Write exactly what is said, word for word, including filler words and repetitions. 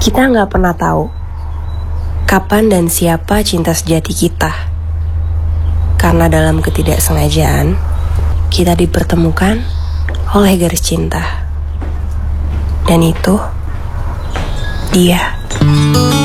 Kita nggak pernah tahu kapan dan siapa cinta sejati kita. Karena dalam ketidaksengajaan, kita dipertemukan oleh garis cinta. Dan itu dia.